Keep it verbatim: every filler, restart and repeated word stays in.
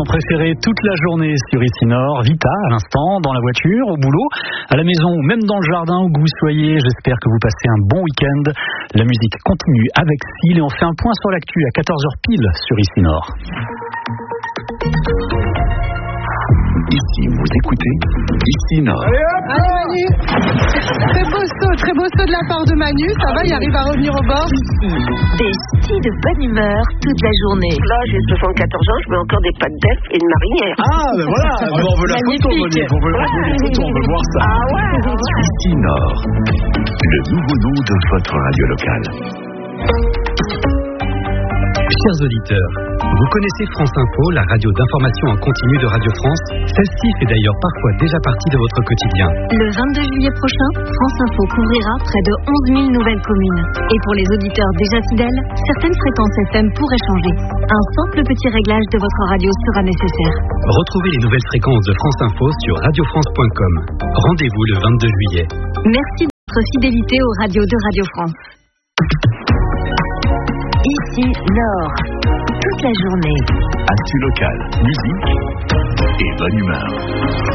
chanson préférée toute la journée sur Ici Nord. Vita, à l'instant, dans la voiture, au boulot, à la maison ou même dans le jardin où que vous soyez. J'espère que vous passez un bon week-end. La musique continue avec Seal et on fait un point sur l'actu à quatorze heures pile sur Ici Nord. Ici, vous écoutez Ici Nord. Allez, Manu. Très beau saut, très beau saut de la part de Manu. Ça va, il arrive à revenir au bord. Des ch'tis de bonne humeur toute la journée. Là, j'ai soixante-quatorze ans, je veux encore des pâtes d'œufs et une marinière. Ah, ben voilà. Alors, on veut la photo, Monique. On veut la photo, on veut voir ça. Ah ouais, ouais. Ici Nord, le nouveau nom de votre radio locale. Chers auditeurs, vous connaissez France Info, la radio d'information en continu de Radio France. Celle-ci fait d'ailleurs parfois déjà partie de votre quotidien. Le vingt-deux juillet prochain, France Info couvrira près de onze mille nouvelles communes. Et pour les auditeurs déjà fidèles, certaines fréquences F M pourraient changer. Un simple petit réglage de votre radio sera nécessaire. Retrouvez les nouvelles fréquences de France Info sur radio france point com. Rendez-vous le vingt-deux juillet. Merci de votre fidélité aux radios de Radio France. Ici Nord, toute la journée. Actu locale, musique et bonne humeur.